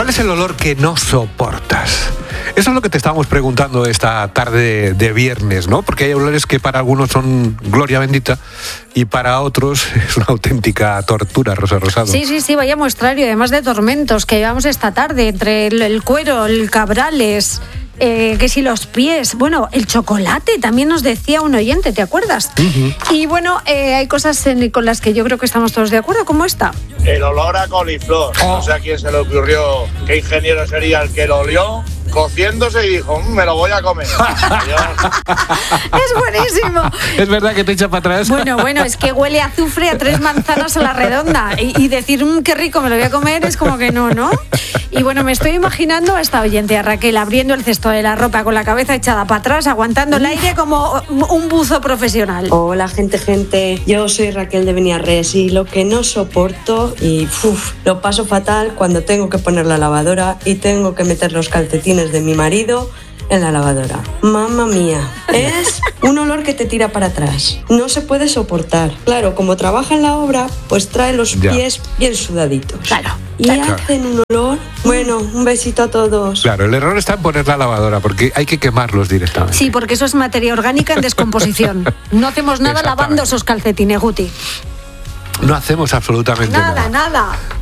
¿Cuál es el olor que no soportas? Eso es lo que te estábamos preguntando esta tarde de viernes, ¿no? Porque hay olores que para algunos son gloria bendita y para otros es una auténtica tortura, Rosa Rosado. Sí, vaya muestrario, además de tormentos que llevamos esta tarde, entre el cuero, el cabrales, que si los pies, bueno, el chocolate, también nos decía un oyente, ¿te acuerdas? Uh-huh. Y bueno, hay cosas con las que yo creo que estamos todos de acuerdo, ¿cómo está? El olor a coliflor, no sé a quién se le ocurrió, qué ingeniero sería el que lo olió, cociéndose y dijo, me lo voy a comer. Es buenísimo. ¿Es verdad que te echa para atrás? Bueno, es que huele a azufre a 3 manzanas a la redonda y decir, qué rico, me lo voy a comer, es como que no. Y bueno, me estoy imaginando a esta oyente, a Raquel, abriendo el cesto de la ropa con la cabeza echada para atrás, aguantando el aire como un buzo profesional. Hola, gente. Yo soy Raquel de Beniarrés y lo que no soporto y lo paso fatal cuando tengo que poner la lavadora y tengo que meter los calcetines de mi marido en la lavadora. Mamma mía, es un olor que te tira para atrás. No se puede soportar. Claro, como trabaja en la obra, pues trae los pies bien sudaditos. Claro. Y hacen un olor. Bueno, un besito a todos. Claro, el error está en poner la lavadora, porque hay que quemarlos directamente. Sí, porque eso es materia orgánica en descomposición. No hacemos nada lavando esos calcetines, Guti. No hacemos absolutamente nada. Nada.